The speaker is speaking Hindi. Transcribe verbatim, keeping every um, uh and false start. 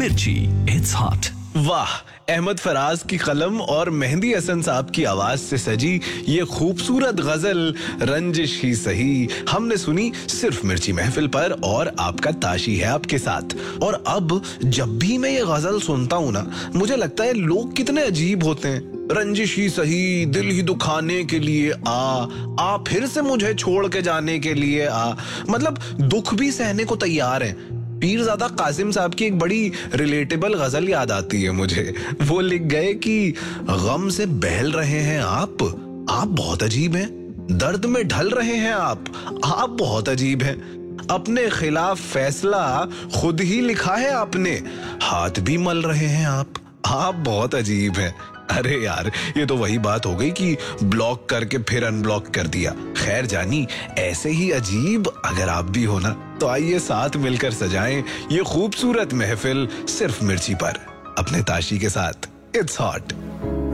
मिर्ची, इट्स हॉट। वाह, अहमद फराज की कलम और मेहंदी हसन साहब की आवाज से सजी ये खूबसूरत गजल रंजिश ही सही हमने सुनी सिर्फ मिर्ची महफिल पर, और आपका ताशी है आपके साथ। और अब जब भी मैं ये गजल सुनता हूँ ना, मुझे लगता है लोग कितने अजीब होते हैं। रंजिश ही सही, दिल ही दुखाने के लिए आ आ फिर से मुझे छोड़ के जाने के लिए आ, मतलब दुख भी सहने को तैयार हैं। पीरजादा कासिम साहब की एक बड़ी रिलेटेबल गजल याद आती है मुझे। वो लिख गए कि गम से बहल रहे हैं आप आप बहुत अजीब हैं, दर्द में ढल रहे हैं आप आप बहुत अजीब हैं, अपने खिलाफ फैसला खुद ही लिखा है आपने, हाथ भी मल रहे हैं आप आप बहुत अजीब हैं। अरे यार, ये तो वही बात हो गई कि ब्लॉक करके फिर अनब्लॉक कर दिया। खैर जानी, ऐसे ही अजीब अगर आप भी हो ना, तो आइए साथ मिलकर सजाएं ये खूबसूरत महफिल सिर्फ मिर्ची पर, अपने ताशी के साथ। It's hot.